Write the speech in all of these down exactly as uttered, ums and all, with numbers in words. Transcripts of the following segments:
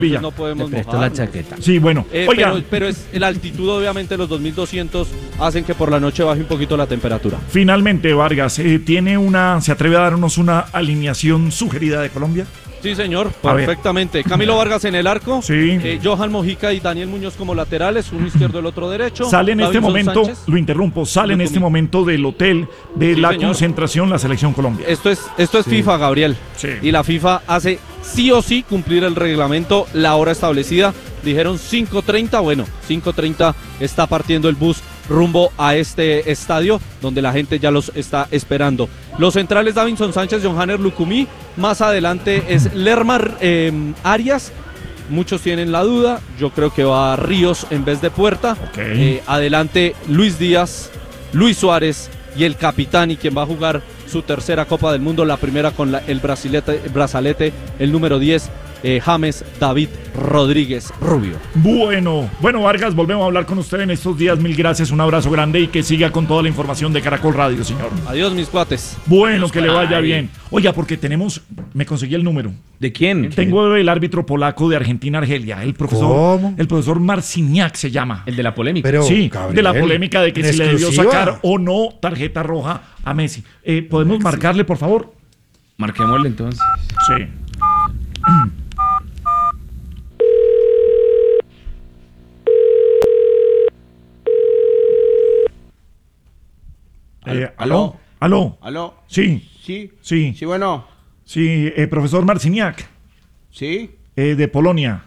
Villa. No podemos Le prestó mojarnos. la chaqueta. Sí, bueno. Eh, Oiga, pero, pero es la altitud, obviamente, los dos mil doscientos hacen que por la noche baje un poquito la temperatura. finalmente, Vargas, eh, ¿tiene una, se atreve a darnos una alineación sugerida de Colombia? Sí, señor, A ver. perfectamente. Camilo Vargas en el arco, Sí. eh, Johan Mojica y Daniel Muñoz como laterales, uno izquierdo, el otro derecho. Sale en este Davinson momento, Sánchez. lo interrumpo, sale en Lo este comí. momento del hotel de Sí, la señor. concentración la selección Colombia. Esto es, esto es FIFA, Gabriel. Sí. Y la FIFA hace sí o sí cumplir el reglamento, la hora establecida. Dijeron cinco treinta, bueno, cinco treinta está partiendo el bus rumbo a este estadio donde la gente ya los está esperando. Los centrales Davinson Sánchez, Johanner Lucumí, más adelante es Lermar eh, Arias. Muchos tienen la duda, yo creo que va Ríos en vez de Puerta. Ok. Eh, adelante Luis Díaz, Luis Suárez y el capitán y quien va a jugar su tercera Copa del Mundo, la primera con la- el brasilete, brazalete, el número diez, eh, James David Rodríguez Rubio. Bueno, bueno, Vargas, volvemos a hablar con usted en estos días. Mil gracias, un abrazo grande y que siga con toda la información de Caracol Radio, señor. Adiós, mis cuates. Bueno, que le vaya Ay. bien. Oiga, porque tenemos, me conseguí el número. ¿De quién? Tengo el árbitro polaco de Argentina-Argelia, el profesor, ¿Cómo? el profesor Marciniak se llama. El de la polémica. Pero, Sí, Gabriel, de la polémica de que en si le debió exclusiva. sacar o no tarjeta roja a Messi. Eh, ¿Podemos marcarle, por favor? Marquémosle entonces. Sí. Eh, ¿Aló? ¿Aló? ¿Aló? Sí, Sí. sí, Sí, bueno. sí, eh, profesor Marciniak, Sí. eh, de Polonia.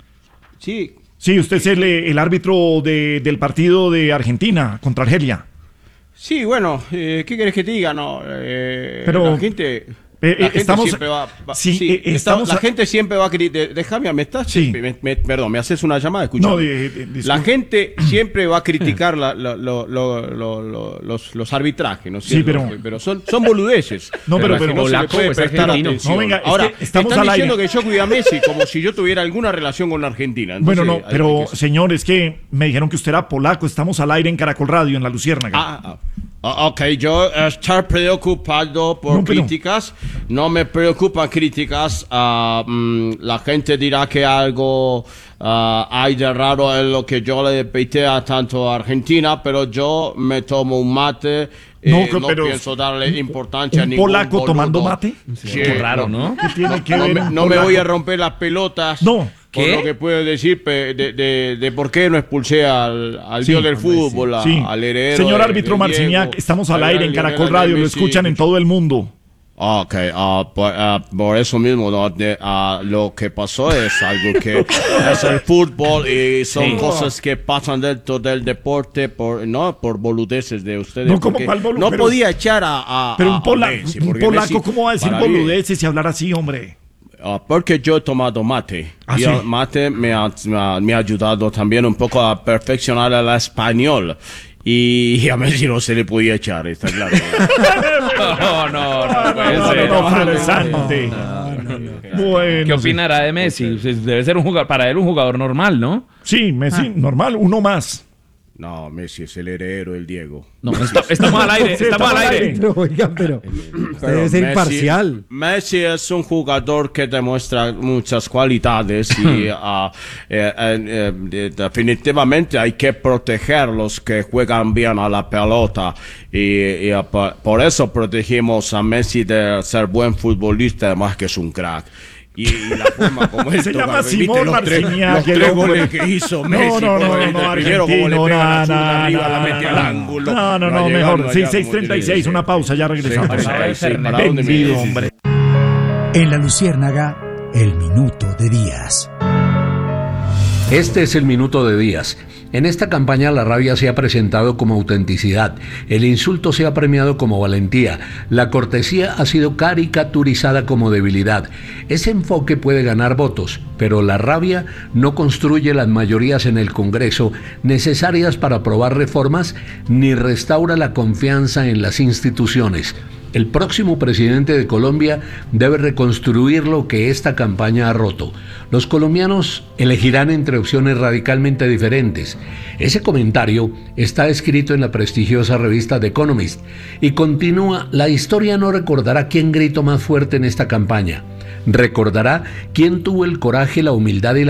Sí. Sí, usted es el, eh, el árbitro de- del partido de Argentina contra Argelia. Sí, bueno, eh, ¿qué querés que te diga? No, eh, Pero, la gente, eh, la eh, gente estamos- siempre va, va- sí, sí, eh, está- estamos la a- gente siempre va a criticar. Déjame, me estás, Sí. me- me- perdón, me haces una llamada, escuchame. No, de- de- la disculpe. gente siempre va a criticar la- lo- lo- lo- lo- lo- los, los arbitrajes, ¿no es Sí, cierto? pero- son, son boludeces. No, pero- a las que pero- no se le Polaco puede es prestar argentino. atención. No, venga, es Ahora, que estamos están al diciendo aire. que yo cuido a Messi como si yo tuviera alguna relación con la Argentina. Bueno, Entonces, no, hay- pero hay que- señor, es que me dijeron que usted era polaco. Estamos al aire en Caracol Radio, en La Luciérnaga. Ah, ah, ah, ok, yo estar preocupado por No, pero- críticas, no me preocupan críticas. ah, mm, la gente dirá que algo ah, hay de raro en lo que yo le pité a tanto a Argentina, pero yo me tomo un mate. No, eh, que- no pero- pienso darle importancia a ¿Un ningún polaco boludo. tomando mate? Sí, Qué raro, ¿no? ¿Qué tiene que No, ver me, un no me polaco? voy a romper las pelotas. No. Por ¿Qué? lo que puedo decir pe- de, de- de por qué no expulsé al, al Sí, dios del hombre, fútbol, a- Sí. al heredero. Señor de- árbitro de Marciniak, Diego, estamos al al aire gran en Caracol Lionel Radio, lo Messi. escuchan en todo el mundo. Ah, Ok, ah, por, ah, por eso mismo, ¿no? De- ah, lo que pasó es algo que es el fútbol y son Sí. cosas que pasan dentro del deporte, por no por boludeces de ustedes. No, ¿cómo porque cuál bolu- no pero- podía echar a, a- Pero a- un, a pola- Messi, un porque polaco, Messi, ¿cómo va a decir para mí, boludeces y hablar así, hombre? ah, porque yo he tomado mate. ¿Ah, y sí? el mate me ha, me ha- me ha ayudado también un poco a perfeccionar el español. Y a Messi no se le podía echar, está claro. No, no, no puede No, ser. no, no, farsante. Bueno, ¿Qué sí. opinará de Messi? Pues debe ser un jugador, para él un jugador normal, ¿no? Sí, Messi, normal, uno más. No, Messi es el heredero del Diego. No, está- estamos al aire, Sí, estamos al aire. Pero, oigan, pero usted Pero debe ser Messi- imparcial. Messi es un jugador que demuestra muchas cualidades y ah, eh, eh, eh, definitivamente hay que proteger los que juegan bien a la pelota y, y, ah, por, por eso protegimos a Messi de ser buen futbolista, además que es un crack. Y, y la forma como él Se toca, llama ¿viste Simón los tres, Marciniak, los el tres hombre. goles que hizo No, Messi. no, no, como no, el no, primero, como le argentino, pega la na, zurda na, arriba, na, la mete al na. ángulo. No, no, va no, llegando mejor. Sí, allá seis como treinta y tiene que seis, ser. una pausa, ya regresamos. Sí, Ay, sí, Fernández. ¿para dónde me Vendido, dices? hombre. En La Luciérnaga, el minuto de Díaz. Este es el minuto de Díaz. En esta campaña la rabia se ha presentado como autenticidad, el insulto se ha premiado como valentía, la cortesía ha sido caricaturizada como debilidad. Ese enfoque puede ganar votos, pero la rabia no construye las mayorías en el Congreso necesarias para aprobar reformas ni restaura la confianza en las instituciones. El próximo presidente de Colombia debe reconstruir lo que esta campaña ha roto. Los colombianos elegirán entre opciones radicalmente diferentes. Ese comentario está escrito en la prestigiosa revista The Economist y continúa: la historia no recordará quién gritó más fuerte en esta campaña. Recordará quién tuvo el coraje, la humildad y la